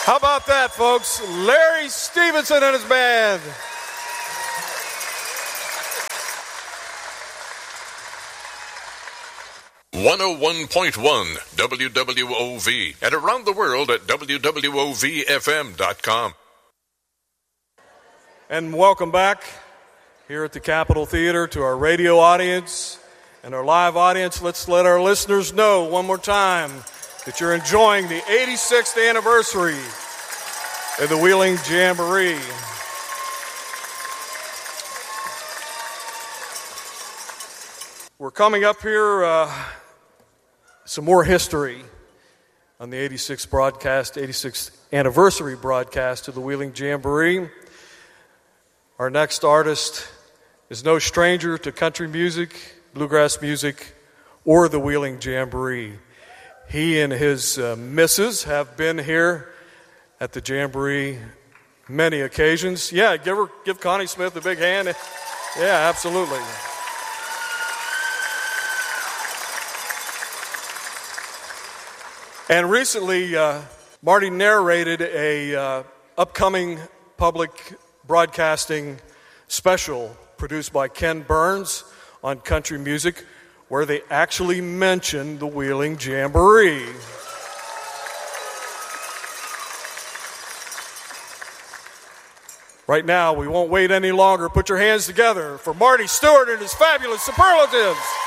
How about that, folks? Larry Stevenson and his band. .1 WWOV and around the world at WWOVFM.com. And welcome back here at the Capitol Theater to our radio audience and our live audience. Let's let our listeners know one more time that you're enjoying the 86th anniversary of the Wheeling Jamboree. We're coming up here, some more history on the 86th anniversary broadcast of the Wheeling Jamboree. Our next artist is no stranger to country music, bluegrass music, or the Wheeling Jamboree. He and his missus have been here at the Jamboree many occasions. Yeah, give Connie Smith a big hand. Yeah, absolutely. And recently, Marty narrated a upcoming public broadcasting special produced by Ken Burns on country music, where they actually mentioned the Wheeling Jamboree. Right now, we won't wait any longer. Put your hands together for Marty Stewart and his fabulous superlatives.